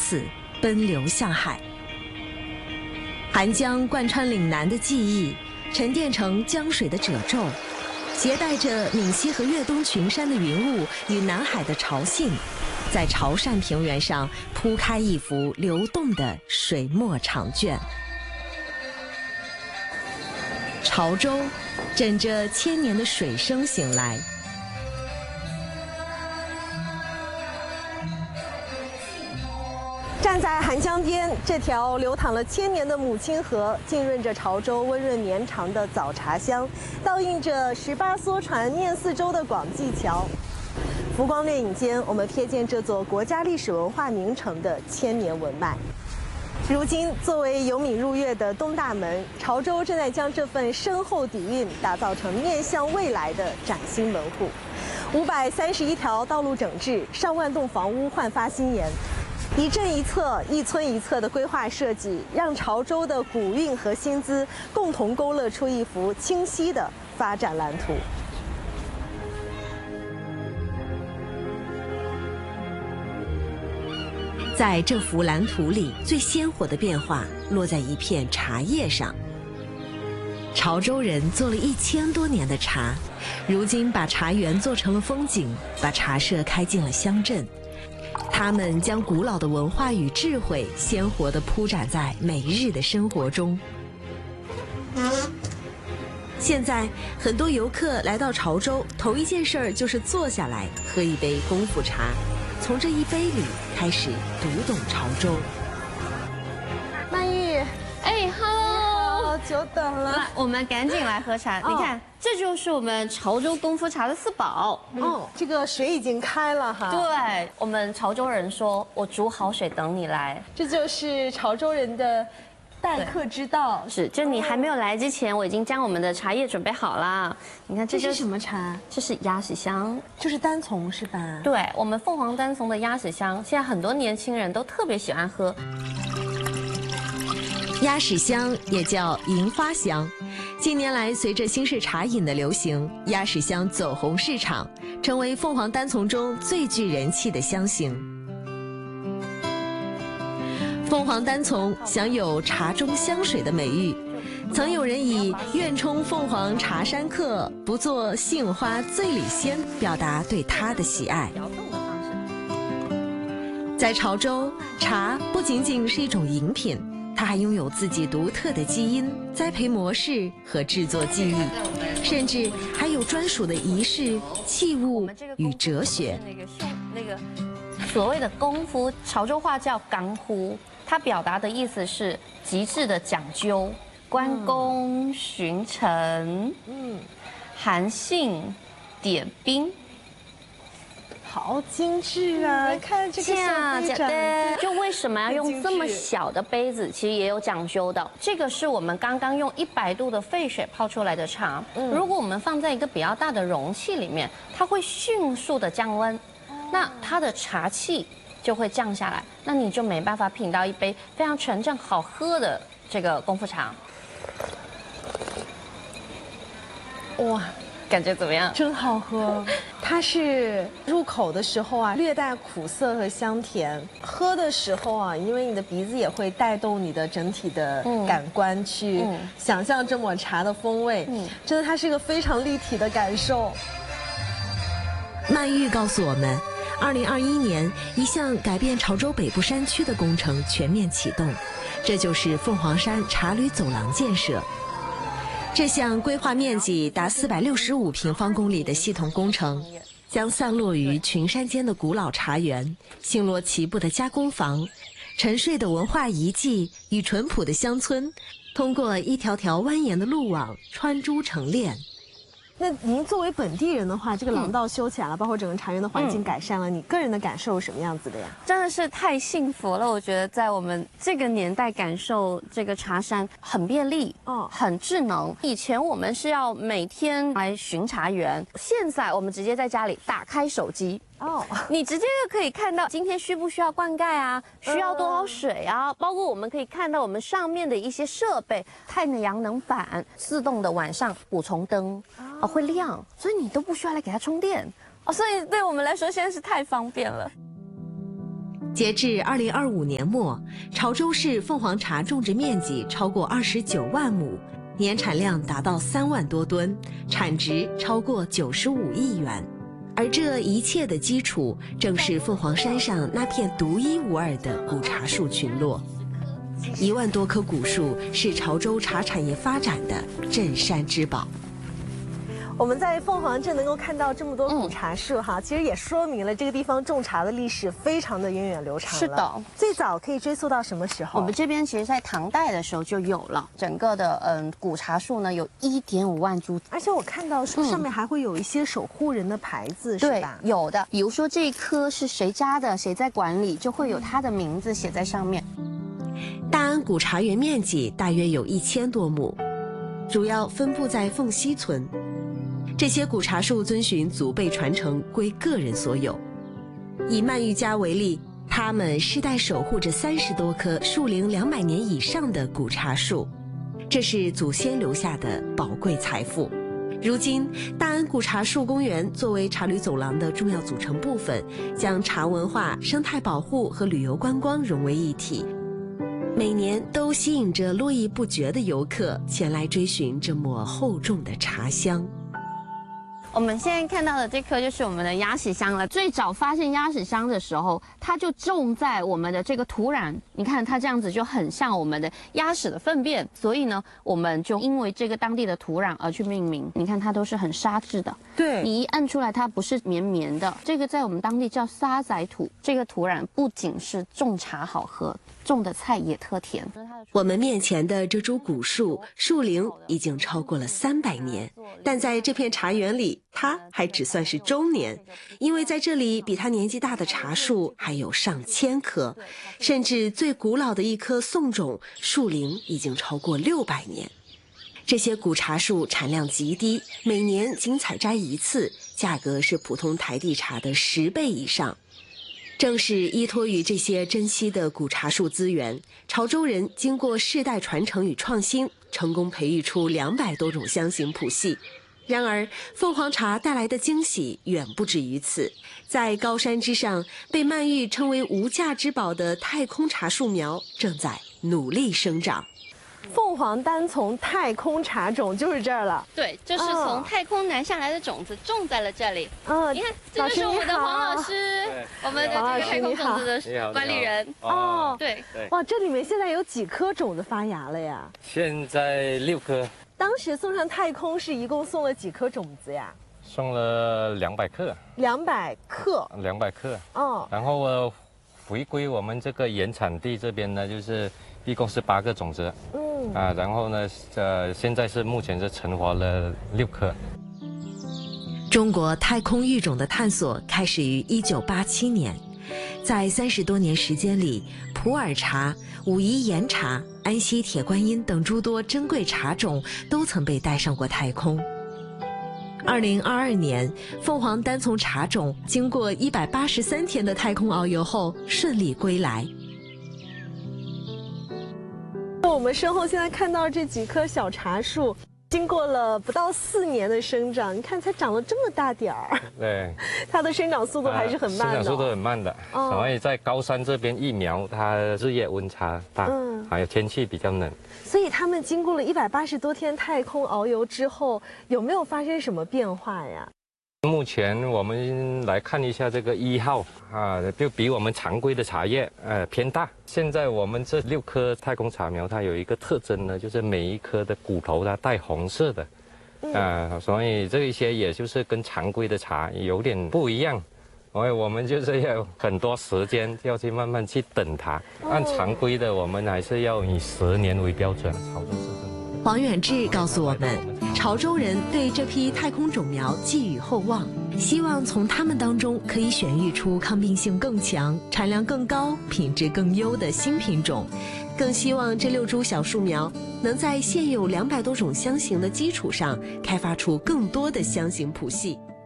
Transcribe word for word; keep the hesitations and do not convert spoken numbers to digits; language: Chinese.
此奔流向海。韩江贯穿岭南的记忆，沉淀成江水的褶皱，携带着闽西和粤东群山的云雾与南海的潮信，在潮汕平原上铺开一幅流动的水墨长卷。潮州枕着千年的水声醒来。 站在韩江边，这条流淌了千年的母亲河，浸润着潮州温润绵长的早茶香，倒映着十八艘船念四周的广济桥。浮光掠影间，我们瞥见这座国家历史文化名城的千年文脉。如今，作为由闽入粤的东大门，潮州正在将这份深厚底蕴打造成面向未来的崭新门户。五百三十一条道路整治，上万栋房屋焕发新颜。一镇一侧、一村一侧的规划设计，让潮州的古韵和新姿共同勾勒出一幅清晰的发展蓝图。 在这幅蓝图里，最鲜活的变化落在一片茶叶上。潮州人做了一千多年的茶，如今把茶园做成了风景，把茶社开进了乡镇。他们将古老的文化与智慧鲜活地铺展在每日的生活中。现在，很多游客来到潮州，头一件事儿就是坐下来喝一杯功夫茶，从这一杯里开始读懂潮州。 曼玉， 哎 ，Hello， 久等了。 来，我们赶紧来喝茶。你看，这就是我们潮州功夫茶的四宝。 哦，这个水已经开了哈。 对，我们潮州人说，我煮好水等你来。 这就是潮州人的待客之道。 是，就你还没有来之前，我已经将我们的茶叶准备好了。你看， 这是什么茶？ 这是鸭屎香， 就是单丛是吧？ 对，我们凤凰单丛的鸭屎香，现在很多年轻人都特别喜欢喝。 鸭屎香也叫银花香，近年来随着新式茶饮的流行，鸭屎香走红市场，成为凤凰单丛中最具人气的香型。凤凰单丛享有茶中香水的美誉，曾有人以愿冲凤凰茶山客，不做杏花醉里仙表达对它的喜爱。在潮州，茶不仅仅是一种饮品，它还拥有自己独特的基因、栽培模式和制作技艺，甚至还有专属的仪式、器物与哲学。 那个那个所谓的功夫，潮州话叫干呼，它表达的意思是极致的讲究，关公巡城，嗯，韩信点兵。 好精致啊！看这个小杯盏， 就为什么要用这么小的杯子？其实也有讲究的。这个是我们刚刚用一百度的沸水泡出来的茶，如果我们放在一个比较大的容器里面，它会迅速的降温，那它的茶气就会降下来，那你就没办法品到一杯非常纯正好喝的这个功夫茶。哇！感觉怎么样？ 真好喝，它是入口的时候啊，略带苦涩和香甜；喝的时候啊，因为你的鼻子也会带动你的整体的感官去想象这抹茶的风味。嗯，真的，它是一个非常立体的感受。 曼玉告诉我们，二零二一年，一项改变潮州北部山区的工程全面启动，这就是凤凰山茶旅走廊建设。这项规划面积达四百六十五平方公里的系统工程，将散落于群山间的古老茶园、星罗棋布的加工房、沉睡的文化遗迹与淳朴的乡村，通过一条条蜿蜒的路网穿珠成链。 那您作为本地人的话，这个廊道修起来了，包括整个茶园的环境改善了，你个人的感受是什么样子的呀？ 真的是太幸福了，我觉得在我们这个年代感受这个茶山很便利，哦，很智能。以前我们是要每天来巡茶园，现在我们直接在家里打开手机。哦，你直接就可以看到今天需不需要灌溉啊，需要多少水啊，包括我们可以看到我们上面的一些设备，太阳能板、自动的晚上补充灯，啊会亮，所以你都不需要来给它充电，哦，所以对我们来说现在是太方便了。 截至二零二五年末，潮州市凤凰茶种植面积超过二十九万亩，年产量达到三万多吨，产值超过九十五亿元。而这一切的基础，正是凤凰山上那片独一无二的古茶树群落。一万多棵古树是潮州茶产业发展的镇山之宝。 我们在凤凰镇能够看到这么多古茶树哈，嗯、其实也说明了这个地方种茶的历史非常的源远流长了。 是的， 最早可以追溯到什么时候？ 我们这边其实，在唐代的时候就有了。整个的嗯古茶树呢，有一点五万株， 而且我看到树上面还会有一些守护人的牌子，嗯、是吧？ 对，有的。比如说这一棵是谁家的，谁在管理，就会有他的名字写在上面。 大安古茶园面积大约有一千多亩，主要分布在凤溪村。这些古茶树遵循祖辈传承，归个人所有。以曼玉家为例，他们世代守护着三十多棵树龄两百年以上的古茶树，这是祖先留下的宝贵财富。如今，大安古茶树公园作为茶旅走廊的重要组成部分，将茶文化、生态保护和旅游观光融为一体。每年都吸引着络绎不绝的游客前来追寻这抹厚重的茶香。 我们现在看到的这棵就是我们的鸭屎香了。最早发现鸭屎香的时候，它就种在我们的这个土壤，你看它这样子就很像我们的鸭屎的粪便，所以呢，我们就因为这个当地的土壤而去命名。你看它都是很沙质的， 对， 你一按出来它不是绵绵的，这个在我们当地叫沙仔土。这个土壤不仅是种茶好喝，种的菜也特甜。 我们面前的这株古树，树龄已经超过了三百年，但在这片茶园里，它还只算是中年，因为在这里比它年纪大的茶树还有上千棵，甚至最古老的一棵宋种树龄已经超过六百年。这些古茶树产量极低，每年仅采摘一次，价格是普通台地茶的十倍以上。正是依托于这些珍稀的古茶树资源，潮州人经过世代传承与创新，成功培育出两百多种香型谱系。然而，凤凰茶带来的惊喜远不止于此。在高山之上，被曼玉称为无价之宝的太空茶树苗正在努力生长。 凤凰单丛太空茶种就是这儿了。 对，就是从太空南下来的种子种在了这里。嗯，你看，这就是我们的黄老师，我们的这个太空种子的管理人。 哦， 对， 哇，这里面现在有几颗种子发芽了呀？ 现在六颗。 当时送上太空是一共送了几颗种子呀？ 送了两百克。 两百克。两百克。 哦。 然后呃，回归我们这个原产地这边呢，就是一共是八个种子。嗯。啊，然后呢，呃，现在是目前是成活了六颗。 中国太空育种的探索开始于一九八七年，在三十多年时间里，普洱茶、武夷岩茶、安溪铁观音等诸多珍贵茶种都曾被带上过太空。二零二二年，凤凰单丛茶种经过一百八十三天的太空遨游后顺利归来。 我们身后现在看到这几棵小茶树，经过了不到四年的生长，你看才长了这么大点儿。 对， 它的生长速度还是很慢的、哦。 生长速度很慢的，哦、所以在高山这边育苗，它日夜温差大，嗯，还有天气比较冷。 所以他们经过了一百八十多天太空遨游之后，有没有发生什么变化呀？ 目前我们来看一下这个一号啊，就比我们常规的茶叶呃偏大。现在我们这六棵太空茶苗，它有一个特征呢，就是每一颗的骨头它带红色的，啊、呃，所以这一些也就是跟常规的茶有点不一样。所以我们就是要很多时间要去慢慢去等它。按常规的，我们还是要以十年为标准。潮州市政府黄远志告诉我们，潮州人对这批太空种苗寄予厚望，希望从它们当中可以选育出抗病性更强、产量更高、品质更优的新品种，更希望这六株小树苗能在现有两百多种香型的基础上，开发出更多的香型谱系。